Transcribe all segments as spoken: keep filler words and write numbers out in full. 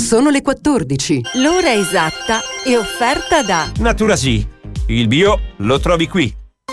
Sono le quattordici. L'ora esatta è offerta da Naturasì. Il bio lo trovi qui.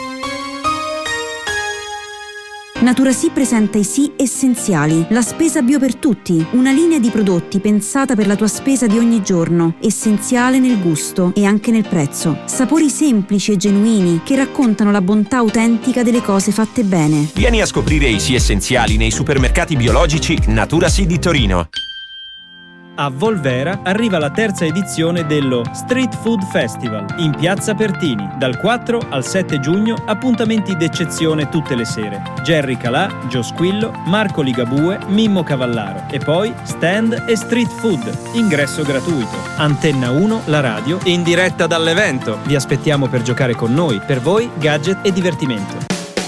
Naturasì presenta i Sì Essenziali, la spesa bio per tutti, una linea di prodotti pensata per la tua spesa di ogni giorno, essenziale nel gusto e anche nel prezzo. Sapori semplici e genuini che raccontano la bontà autentica delle cose fatte bene. Vieni a scoprire i Sì Essenziali nei supermercati biologici Naturasì di Torino. A Volvera arriva la terza edizione dello Street Food Festival in Piazza Pertini. Dal quattro al sette giugno, appuntamenti d'eccezione tutte le sere. Jerry Calà, Gio Squillo, Marco Ligabue, Mimmo Cavallaro. E poi stand e street food. Ingresso gratuito. Antenna uno, la radio, in diretta dall'evento. Vi aspettiamo per giocare con noi. Per voi, gadget e divertimento.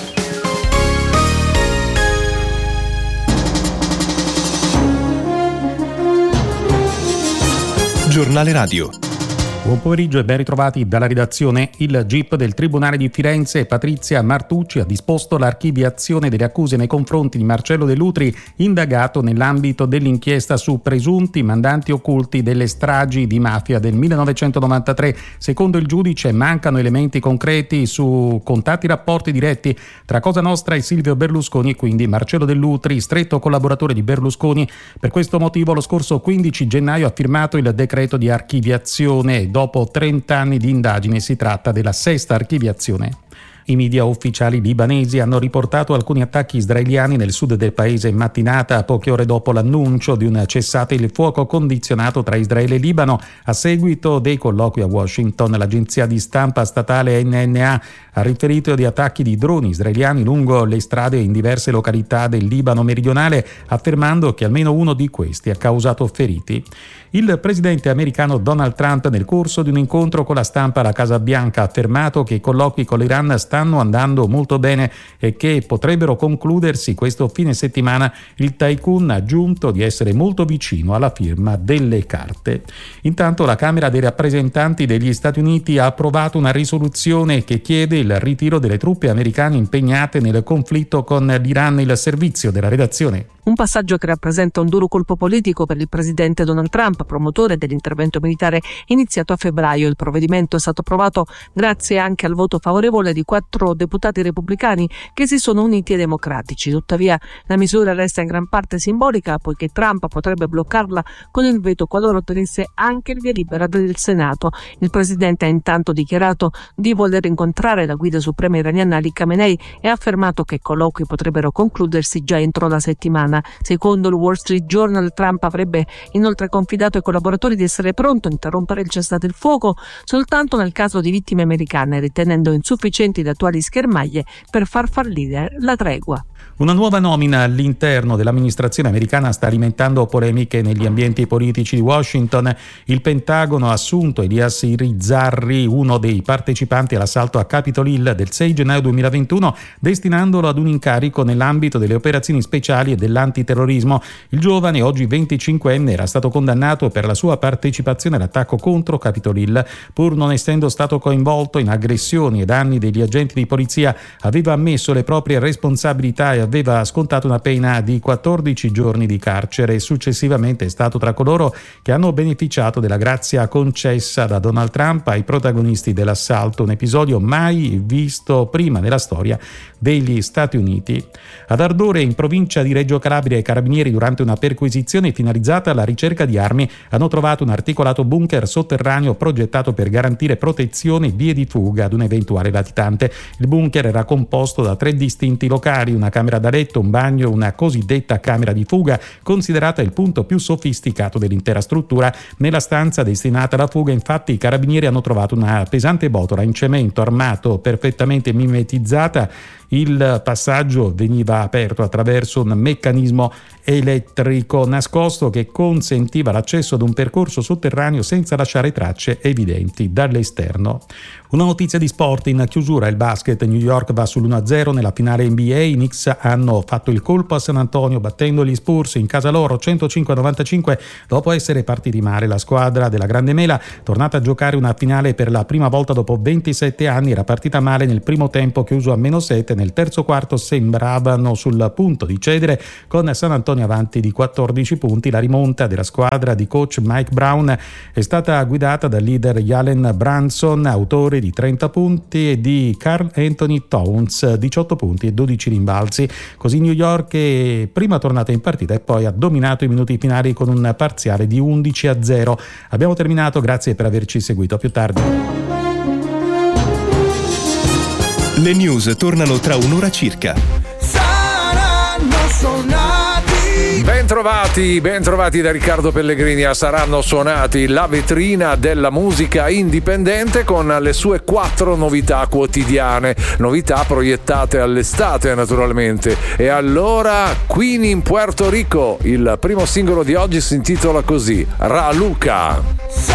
Giornale Radio. Buon pomeriggio e ben ritrovati dalla redazione. Il G I P del Tribunale di Firenze, Patrizia Martucci, ha disposto l'archiviazione delle accuse nei confronti di Marcello Dell'Utri, indagato nell'ambito dell'inchiesta su presunti mandanti occulti delle stragi di mafia del millenovecentonovantatré. Secondo il giudice mancano elementi concreti su contatti rapporti diretti tra Cosa Nostra e Silvio Berlusconi e quindi Marcello Dell'Utri, stretto collaboratore di Berlusconi. Per questo motivo lo scorso quindici gennaio ha firmato il decreto di archiviazione. Dopo trenta anni di indagine si tratta della sesta archiviazione. I media ufficiali libanesi hanno riportato alcuni attacchi israeliani nel sud del paese in mattinata, poche ore dopo l'annuncio di un cessate il fuoco condizionato tra Israele e Libano. A seguito dei colloqui a Washington, l'agenzia di stampa statale N N A ha riferito di attacchi di droni israeliani lungo le strade in diverse località del Libano meridionale, affermando che almeno uno di questi ha causato feriti. Il presidente americano Donald Trump, nel corso di un incontro con la stampa alla Casa Bianca, ha affermato che i colloqui con l'Iran stanno andando molto bene e che potrebbero concludersi questo fine settimana. Il tycoon ha aggiunto di essere molto vicino alla firma delle carte. Intanto la Camera dei rappresentanti degli Stati Uniti ha approvato una risoluzione che chiede il ritiro delle truppe americane impegnate nel conflitto con l'Iran. Il servizio della redazione. Un passaggio che rappresenta un duro colpo politico per il presidente Donald Trump, promotore dell'intervento militare iniziato a febbraio. Il provvedimento è stato approvato grazie anche al voto favorevole di quattro deputati repubblicani che si sono uniti ai democratici. Tuttavia la misura resta in gran parte simbolica, poiché Trump potrebbe bloccarla con il veto qualora ottenesse anche il via libera del Senato. Il presidente ha intanto dichiarato di voler incontrare la guida suprema iraniana Ali Khamenei e ha affermato che i colloqui potrebbero concludersi già entro la settimana. Secondo il Wall Street Journal, Trump avrebbe inoltre confidato ai collaboratori di essere pronto a interrompere il cessate il fuoco soltanto nel caso di vittime americane, ritenendo insufficienti le attuali schermaglie per far fallire la tregua. Una nuova nomina all'interno dell'amministrazione americana sta alimentando polemiche negli ambienti politici di Washington. Il Pentagono ha assunto Elias Irizarry, uno dei partecipanti all'assalto a Capitol Hill del sei gennaio duemilaventuno, destinandolo ad un incarico nell'ambito delle operazioni speciali e dell'antiterrorismo. Il giovane, oggi venticinquenne, era stato condannato per la sua partecipazione all'attacco contro Capitol Hill. Pur non essendo stato coinvolto in aggressioni e danni degli agenti di polizia, aveva ammesso le proprie responsabilità e aveva scontato una pena di quattordici giorni di carcere. Successivamente è stato tra coloro che hanno beneficiato della grazia concessa da Donald Trump ai protagonisti dell'assalto, un episodio mai visto prima nella storia degli Stati Uniti. Ad Ardore, in provincia di Reggio Calabria, i carabinieri, durante una perquisizione finalizzata alla ricerca di armi, hanno trovato un articolato bunker sotterraneo progettato per garantire protezione e vie di fuga ad un eventuale latitante. Il bunker era composto da tre distinti locali, una camera da letto, un bagno e una cosiddetta camera di fuga, considerata il punto più sofisticato dell'intera struttura. Nella stanza destinata alla fuga, infatti, i carabinieri hanno trovato una pesante botola in cemento armato perfettamente mimetizzata. Il passaggio veniva aperto attraverso un meccanismo elettrico nascosto che consentiva l'accesso ad un percorso sotterraneo senza lasciare tracce evidenti dall'esterno. Una notizia di sport in chiusura: il basket. New York va sull'uno a zero nella finale N B A. I Knicks hanno fatto il colpo a San Antonio battendo gli Spurs in casa loro centocinque a novantacinque dopo essere partiti male. La squadra della Grande Mela, tornata a giocare una finale per la prima volta dopo ventisette anni, era partita male nel primo tempo chiuso a meno sette nel terzo quarto sembravano sul punto di cedere, con San Antonio avanti di quattordici punti. La rimonta della squadra di coach Mike Brown è stata guidata dal leader Jalen Brunson, autore di trenta punti, e di Karl Anthony Towns, diciotto punti e dodici rimbalzi. Così New York è prima tornata in partita e poi ha dominato i minuti finali con un parziale di undici a zero. Abbiamo terminato, grazie per averci seguito. A più tardi. Le news tornano tra un'ora circa. Saranno suonati. Bentrovati, bentrovati da Riccardo Pellegrini a Saranno Suonati, la vetrina della musica indipendente con le sue quattro novità quotidiane, novità proiettate all'estate naturalmente. E allora, Queen in Puerto Rico, il primo singolo di oggi si intitola così, Ra Luca.